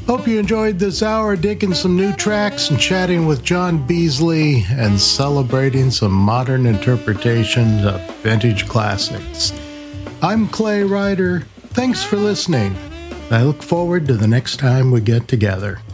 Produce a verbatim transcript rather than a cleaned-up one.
Hope you enjoyed this hour digging some new tracks and chatting with John Beasley and celebrating some modern interpretations of vintage classics. I'm Clay Ryder. Thanks for listening. I look forward to the next time we get together.